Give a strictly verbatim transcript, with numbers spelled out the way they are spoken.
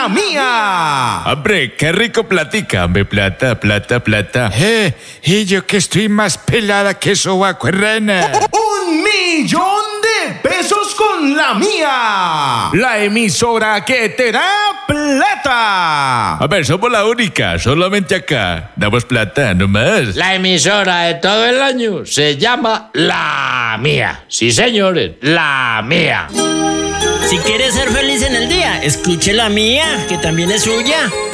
la mía. Hombre, qué rico platica, hombre, plata, plata, plata. Eh, y yo que estoy más pelada que sobaco en rana. Un millón de pesos con la mía. La emisora que te da plata. A ver, somos la única, solamente acá. Damos plata, no más. La emisora de todo el año se llama La Mía. Sí, señores, La Mía. Si quieres ser feliz en el día, escuche La Mía, que también es suya.